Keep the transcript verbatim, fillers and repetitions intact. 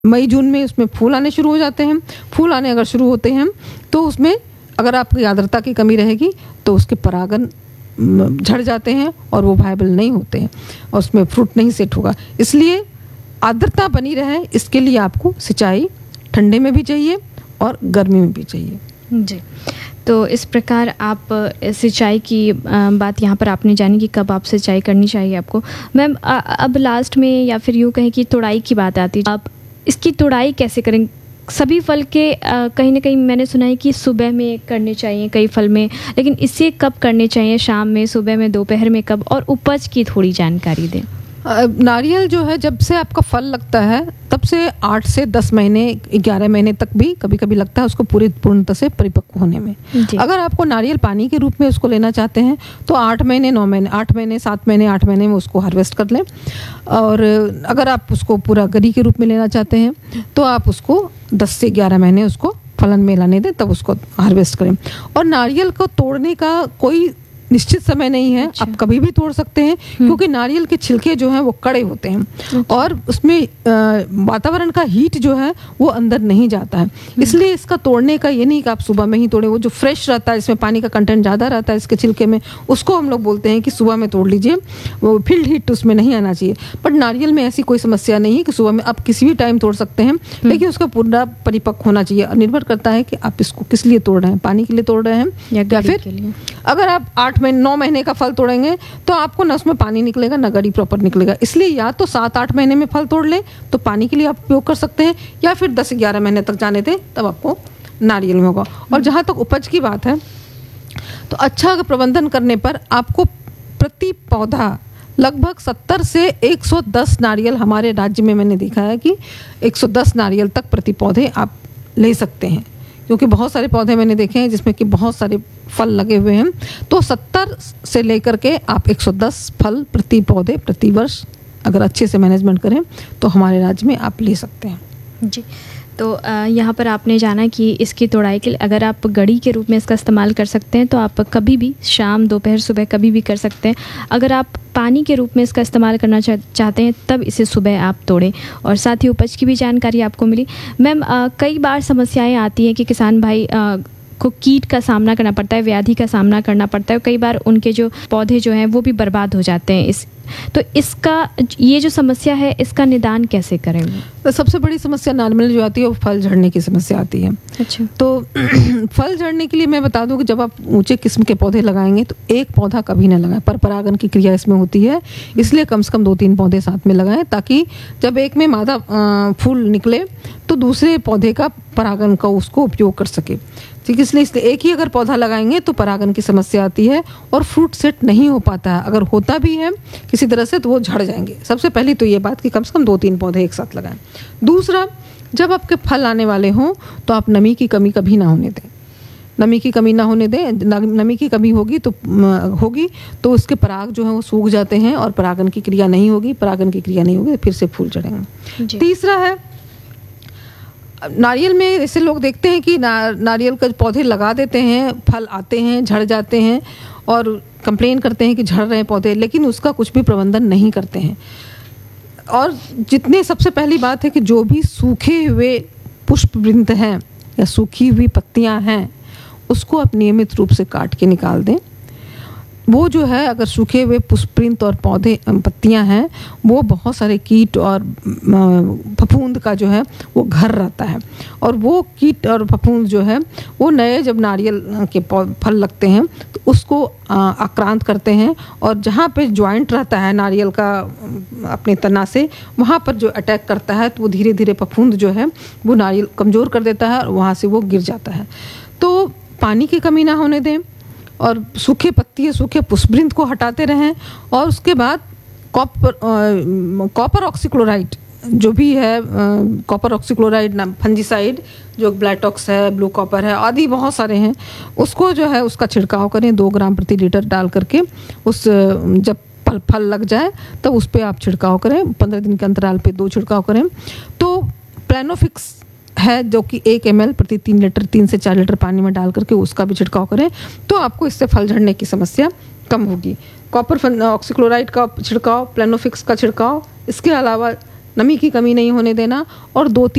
मई जून में उसमें फूल आने शुरू हो जाते हैं। फूल आने अगर शुरू होते हैं तो उसमें अगर आपकी आर्द्रता की कमी रहेगी तो उसके परागन झड़ जाते हैं और वो वायबल नहीं होते हैं और उसमें फ्रूट नहीं सेट होगा। इसलिए आर्द्रता बनी रहे इसके लिए आपको सिंचाई ठंडे में भी चाहिए और गर्मी में भी चाहिए। जी, तो इस प्रकार आप सिंचाई की बात यहाँ पर आपने जानी कि कब आप सिंचाई करनी चाहिए आपको। मैम अब लास्ट में या फिर यूँ कहें कि तुड़ाई की बात आती है, आप इसकी तुड़ाई कैसे करें? सभी फल के आ, कहीं ना कहीं मैंने सुना है कि सुबह में करने चाहिए कई फल में, लेकिन इसे कब करने चाहिए? शाम में, सुबह में, दोपहर में, कब? और उपज की थोड़ी जानकारी दें। नारियल जो है जब से आपका फल लगता है तब से आठ से दस महीने ग्यारह महीने तक भी कभी कभी लगता है उसको पूरी पूर्णतः से परिपक्व होने में। अगर आपको नारियल पानी के रूप में उसको लेना चाहते हैं तो आठ महीने नौ महीने आठ महीने सात महीने आठ महीने में उसको हार्वेस्ट कर लें। और अगर आप उसको पूरा गरी के रूप में लेना चाहते हैं तो आप उसको दस से ग्यारह महीने उसको फलन में लाने दें, तब उसको हार्वेस्ट करें। और नारियल को तोड़ने का कोई निश्चित समय नहीं है। अच्छा। आप कभी भी तोड़ सकते हैं क्योंकि नारियल के छिलके जो हैं वो कड़े होते हैं। अच्छा। और उसमें वातावरण का हीट जो है वो अंदर नहीं जाता है, इसलिए इसका तोड़ने का ये नहीं कि आप सुबह में ही तोड़े। वो जो फ्रेश रहता है इसमें पानी का कंटेंट ज़्यादा रहता है इसके छिलके में, उसको हम लोग बोलते हैं कि सुबह में तोड़ लीजिए, वो फील्ड हीट उसमें नहीं आना चाहिए। बट नारियल में ऐसी कोई समस्या नहीं है कि सुबह में आप किसी भी टाइम तोड़ सकते हैं, लेकिन उसका पूरा परिपक्व होना चाहिए। और निर्भर करता है कि आप इसको किस लिए तोड़ रहे हैं, पानी के लिए तोड़ रहे हैं या फिर अगर आप आठ महीने नौ महीने का फल तोड़ेंगे तो आपको न उसमें पानी निकलेगा न गरी प्रॉपर निकलेगा। इसलिए या तो सात आठ महीने में फल तोड़ लें तो पानी के लिए आप उपयोग कर सकते हैं, या फिर दस ग्यारह महीने तक जाने दें तब आपको नारियल में होगा। और जहाँ तक उपज की बात है तो अच्छा प्रबंधन करने पर आपको प्रति पौधा लगभग सत्तर से एक सौ दस नारियल, हमारे राज्य में मैंने देखा है कि एक सौ दस नारियल तक प्रति पौधे आप ले सकते हैं, क्योंकि बहुत सारे पौधे मैंने देखे हैं जिसमें कि बहुत सारे फल लगे हुए हैं। तो सत्तर से लेकर के आप एक सौ दस फल प्रति पौधे प्रति वर्ष अगर अच्छे से मैनेजमेंट करें तो हमारे राज्य में आप ले सकते हैं। जी, तो यहाँ पर आपने जाना कि इसकी तोड़ाई के लिए अगर आप गड़ी के रूप में इसका इस्तेमाल कर सकते हैं तो आप कभी भी शाम, दोपहर, सुबह कभी भी कर सकते हैं। अगर आप पानी के रूप में इसका इस्तेमाल करना चाहते हैं तब इसे सुबह आप तोड़ें। और साथ ही उपज की भी जानकारी आपको मिली। मैम कई बार समस्याएं आती हैं कि किसान भाई आ, को कीट का सामना करना पड़ता है, व्याधि का सामना करना पड़ता है, कई बार उनके जो पौधे जो हैं वो भी बर्बाद हो जाते हैं। इस तो इसका ये जो समस्या है इसका निदान कैसे करेंगे? तो सबसे बड़ी समस्या नॉर्मल जो आती है वो फल झड़ने की समस्या आती है। अच्छा। तो फल झड़ने के लिए मैं बता दूं कि जब आप ऊंचे किस्म के पौधे लगाएंगे तो एक पौधा कभी ना लगाएं, पर परागन की क्रिया इसमें होती है, इसलिए कम से कम दो तीन पौधे साथ में लगाएं ताकि जब एक में मादा फूल निकले तो दूसरे पौधे का परागन का उसको उपयोग कर सके। ठीक, इसलिए इसलिए एक ही अगर पौधा लगाएंगे तो परागन की समस्या आती है और फ्रूट सेट नहीं हो पाता है। अगर होता भी है किसी तरह से तो वो झड़ जाएंगे। सबसे पहली तो ये बात कि कम से कम दो तीन पौधे एक साथ लगाएं। दूसरा, जब आपके फल आने वाले हों तो आप नमी की कमी कभी ना होने दें। नमी की कमी ना होने दें। नमी की कमी होगी तो होगी तो उसके पराग जो है वो सूख जाते हैं और परागन की क्रिया नहीं होगी। परागन की क्रिया नहीं होगी फिर से फूल झड़ेंगे। तीसरा है नारियल में ऐसे लोग देखते हैं कि ना, नारियल का पौधे लगा देते हैं, फल आते हैं, झड़ जाते हैं और कंप्लेन करते हैं कि झड़ रहे हैं पौधे, लेकिन उसका कुछ भी प्रबंधन नहीं करते हैं। और जितने सबसे पहली बात है कि जो भी सूखे हुए पुष्पवृंत हैं या सूखी हुई पत्तियां हैं उसको आप नियमित रूप से काट के निकाल दें। वो जो है अगर सूखे हुए पुष्पवृंत और पौधे पत्तियां हैं वो बहुत सारे कीट और फफूंद का जो है वो घर रहता है, और वो कीट और फफूंद जो है वो नए जब नारियल के फल लगते हैं तो उसको आक्रांत करते हैं। और जहाँ पे जॉइंट रहता है नारियल का अपने तना से, वहाँ पर जो अटैक करता है तो वो धीरे धीरे फफूंद जो है वो नारियल कमज़ोर कर देता है और वहाँ से वो गिर जाता है। तो पानी की कमी ना होने दें और सूखे पत्ती सूखे पुष्पवृंत को हटाते रहें। और उसके बाद कॉपर कॉपर ऑक्सीक्लोराइड जो भी है, कॉपर ऑक्सीक्लोराइड ना फंजीसाइड जो ब्लैटॉक्स है, ब्लू कॉपर है, आदि बहुत सारे हैं, उसको जो है उसका छिड़काव करें दो ग्राम प्रति लीटर डाल करके। उस जब फल फल लग जाए तब उस पर आप छिड़काव करें, पंद्रह दिन के अंतराल पे दो छिड़काव करें। तो प्लानोफिक्स है जो कि एक एम एल प्रति तीन लीटर तीन से चार लीटर पानी में डाल करके उसका भी छिड़काव करें तो आपको इससे फल झड़ने की समस्या कम होगी। कॉपर ऑक्सीक्लोराइड का छिड़काव, प्लानोफिक्स का छिड़काव, इसके अलावा नमी की कमी नहीं होने देना और दो